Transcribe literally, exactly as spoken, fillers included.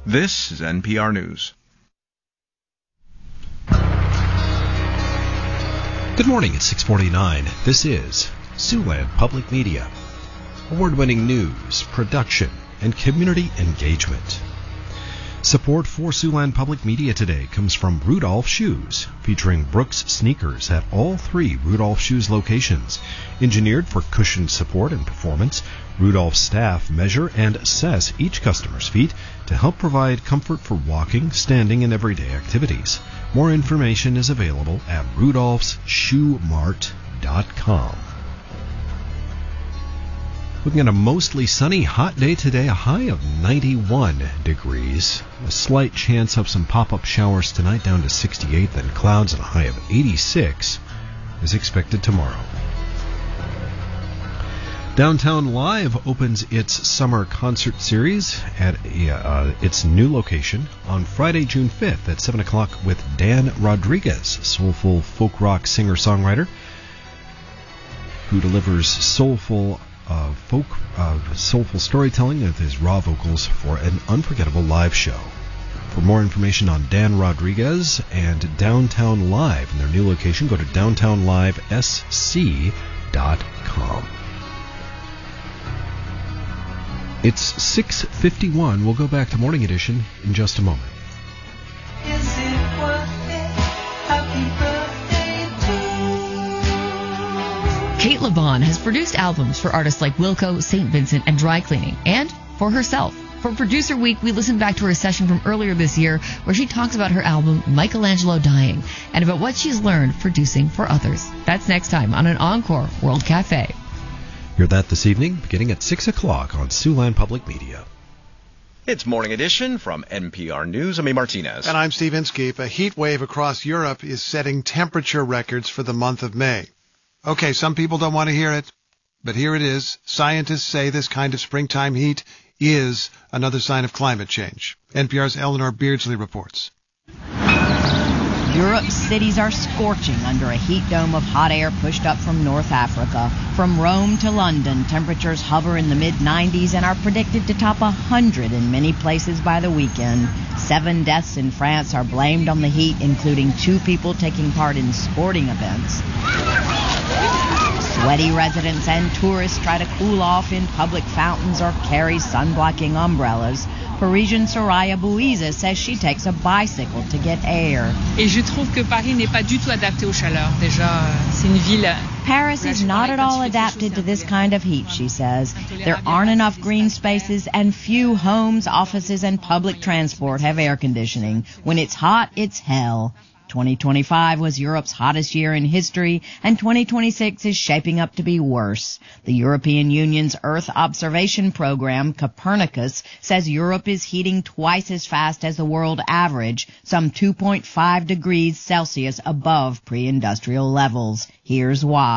This is N P R News. Good morning, it's six forty-nine. This is Siouxland Public Media. Award-winning news, production, and community engagement. Support for Siouxland Public Media today comes from Rudolph Shoes, featuring Brooks sneakers at all three Rudolph Shoes locations. Engineered for cushioned support and performance, Rudolph staff measure and assess each customer's feet to help provide comfort for walking, standing, and everyday activities. More information is available at rudolphs shoe mart dot com. Looking at a mostly sunny, hot day today, a high of ninety-one degrees. A slight chance of some pop-up showers tonight, down to sixty-eight, then clouds and a high of eighty-six is expected tomorrow. Downtown Live opens its summer concert series at uh, its new location on Friday, June fifth at seven o'clock with Dan Rodriguez, soulful folk rock singer-songwriter who delivers soulful uh, folk uh, soulful storytelling with his raw vocals for an unforgettable live show. For more information on Dan Rodriguez and Downtown Live and their new location, go to downtown live s c dot com. It's six fifty-one. We'll go back to Morning Edition in just a moment. Is it worth it? Happy birthday to you. Kate LeBon has produced albums for artists like Wilco, Saint Vincent, and Dry Cleaning, and for herself. For Producer Week, we listened back to her session from earlier this year where she talks about her album Michelangelo Dying and about what she's learned producing for others. That's next time on an Encore World Cafe. Hear that this evening, beginning at six o'clock on Siouxland Public Media. It's Morning Edition from N P R News. I'm A. Martinez. And I'm Steve Inskeep. A heat wave across Europe is setting temperature records for the month of May. Okay, some people don't want to hear it, but here it is. Scientists say this kind of springtime heat is another sign of climate change. N P R's Eleanor Beardsley reports. Europe's cities are scorching under a heat dome of hot air pushed up from North Africa. From Rome to London, temperatures hover in the mid nineties and are predicted to top one hundred in many places by the weekend. Seven deaths in France are blamed on the heat, including two people taking part in sporting events. Sweaty residents and tourists try to cool off in public fountains or carry sun-blocking umbrellas. Parisian Soraya Bouiza says she takes a bicycle to get air. Et je trouve que Paris n'est pas du tout adapté aux chaleurs. Déjà, c'est une ville. Paris is not at all adapted to this kind of heat, she says. There aren't enough green spaces, and few homes, offices, and public transport have air conditioning. When it's hot, it's hell. twenty twenty-five was Europe's hottest year in history, and twenty twenty-six is shaping up to be worse. The European Union's Earth Observation Program, Copernicus, says Europe is heating twice as fast as the world average, some two point five degrees Celsius above pre-industrial levels. Here's why.